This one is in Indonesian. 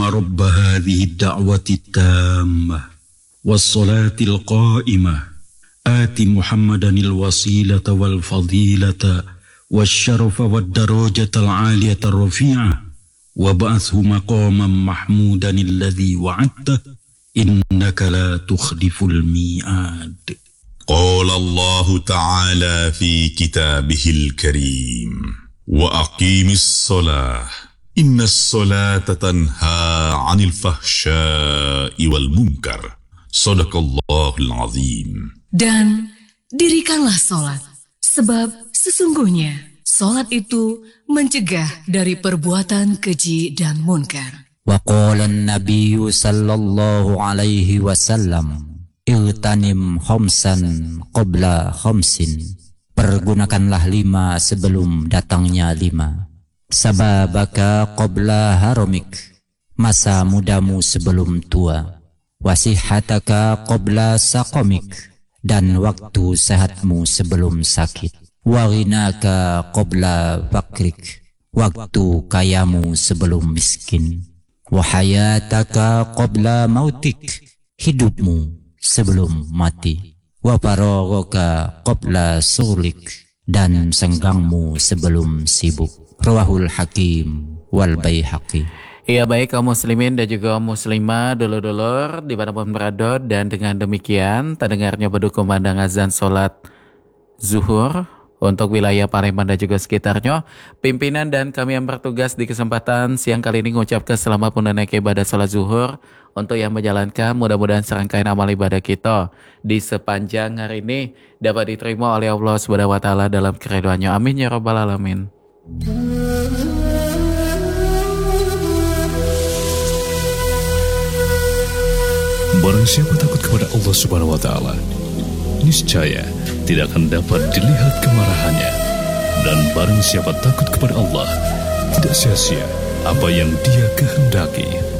رب هذه الدعوة التامة والصلاة القائمة آت محمدا الوسيلة والفضيلة والشرف والدرجة العالية الرفيعة وابعثه مقاما محمودا الذي وعدته إنك لا تخلف الميعاد. قال الله تعالى في كتابه الكريم وأقيم الصلاة إن الصلاة تنهى عن الفحشاء والمنكر صدق الله العظيم. Dan dirikanlah salat, sebab sesungguhnya salat itu mencegah dari perbuatan keji dan munkar. Wa qala an-nabiy sallallahu alaihi wasallam Iltanim khamsan qabla khamsin. Pergunakanlah 5 sebelum datangnya 5. Sababaka qabla haramik. Masa mudamu sebelum tua. Wasihataka qabla saqamik. Dan waktu sehatmu sebelum sakit. Waghinaka qabla fakrik. Waktu kayamu sebelum miskin. Wahayataka qabla mautik. Hidupmu sebelum mati. Wa faragaka qabla sulik. Dan senggangmu sebelum sibuk. Rawahul Hakim wal Baihaqi. Iya, baik kaum muslimin dan juga muslimah, dulur-dulur dimanapun berada, dan dengan demikian terdengarnya beduk kumandang azan solat zuhur untuk wilayah Palembang dan juga sekitarnya. Pimpinan dan kami yang bertugas di kesempatan siang kali ini mengucapkan selamat menunaikan ibadah salat zuhur. Untuk yang menjalankan, mudah-mudahan serangkaian amal ibadah kita di sepanjang hari ini dapat diterima oleh Allah Subhanahu wa taala dalam keridhaannya. Amin ya rabbal alamin. Barang siapa takut kepada Allah Subhanahu wa taala, niscaya tidak akan dapat dilihat kemarahannya. Dan barang siapa takut kepada Allah, tidak sia-sia apa yang Dia kehendaki.